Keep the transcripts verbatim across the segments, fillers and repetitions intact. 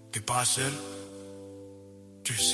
T'es pas seul, tu sais.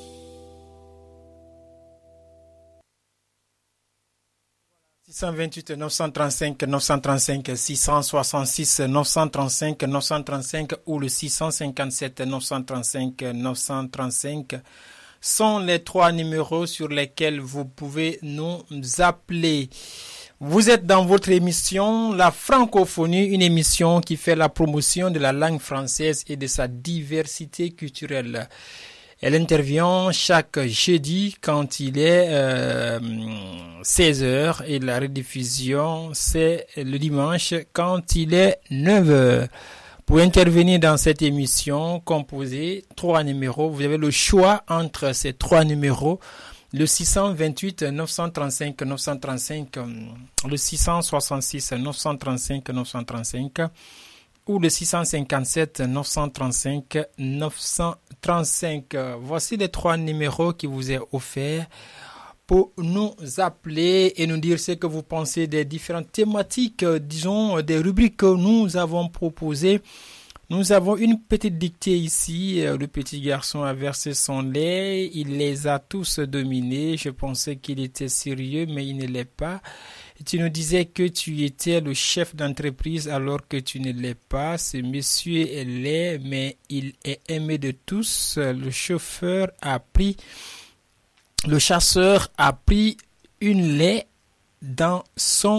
six cent vingt-huit neuf cent trente-cinq neuf cent trente-cinq, six cent soixante-six neuf cent trente-cinq neuf cent trente-cinq ou le six cent cinquante-sept neuf cent trente-cinq neuf cent trente-cinq sont les trois numéros sur lesquels vous pouvez nous appeler. Vous êtes dans votre émission La Francophonie, une émission qui fait la promotion de la langue française et de sa diversité culturelle. Elle intervient chaque jeudi quand il est euh, seize heures et la rediffusion c'est le dimanche quand il est neuf heures. Pour intervenir dans cette émission, composez trois numéros. Vous avez le choix entre ces trois numéros. Le six cent vingt-huit neuf cent trente-cinq neuf cent trente-cinq, le six cent soixante-six neuf cent trente-cinq neuf cent trente-cinq ou le six cent cinquante-sept neuf cent trente-cinq neuf cent trente-cinq. Voici les trois numéros qui vous est offerts pour nous appeler et nous dire ce que vous pensez des différentes thématiques, disons des rubriques que nous avons proposées. Nous avons une petite dictée ici. Le petit garçon a versé son lait. Il les a tous dominés. Je pensais qu'il était sérieux, mais il ne l'est pas. Tu nous disais que tu étais le chef d'entreprise alors que tu ne l'es pas. Ce monsieur est laid, mais il est aimé de tous. Le chauffeur a pris, le chasseur a pris une lait dans son